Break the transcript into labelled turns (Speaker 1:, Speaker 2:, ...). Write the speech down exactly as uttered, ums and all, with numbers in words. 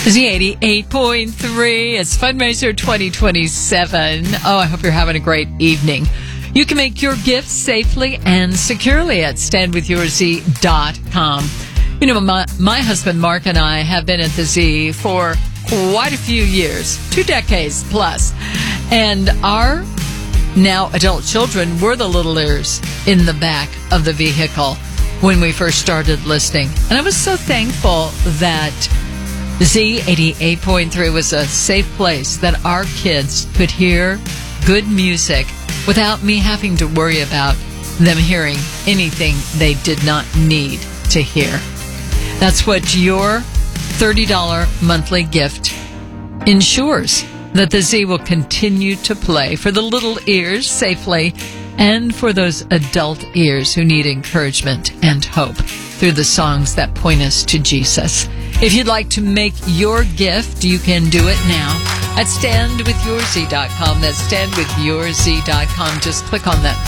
Speaker 1: Z eighty-eight point three. It's Fundraiser twenty twenty-seven. Oh, I hope you're having a great evening. You can make your gifts safely and securely at stand with your z dot com. You know, my, my husband Mark and I have been at the Z for quite a few years, two decades plus. And our now adult children were the little ears in the back of the vehicle when we first started listening. And I was so thankful that Z eighty-eight point three was a safe place that our kids could hear good music without me having to worry about them hearing anything they did not need to hear. That's what your thirty dollars monthly gift ensures, that the Z will continue to play for the little ears safely and for those adult ears who need encouragement and hope through the songs that point us to Jesus. If you'd like to make your gift, you can do it now at stand with your z dot com. That's stand with your z dot com. Just click on that